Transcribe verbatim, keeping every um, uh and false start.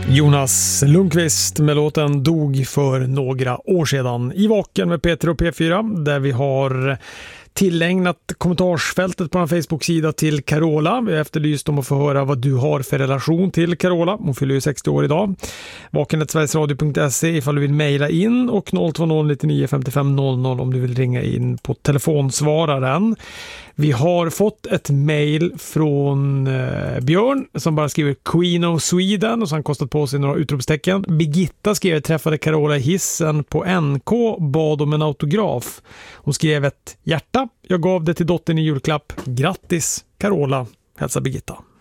Jonas Lundqvist med låten Dog för några år sedan i Vaken med Peter och P fyra, där vi har tillägnat kommentarsfältet på en Facebook-sida till Carola. Vi har efterlyst om att få höra vad du har för relation till Carola. Hon fyller ju sextio år idag. vaken snabel-a sverigesradio punkt se ifall du vill mejla in, och noll två noll nittionio femtiofem noll noll om du vill ringa in på telefonsvararen. Vi har fått ett mejl från eh, Björn som bara skriver Queen of Sweden, och så har han kostat på sig några utropstecken. Birgitta skrev: träffade Carola i hissen på N K, bad om en autograf. Hon skrev ett hjärta. Jag gav det till dottern i julklapp. Grattis Carola, hälsa Birgitta.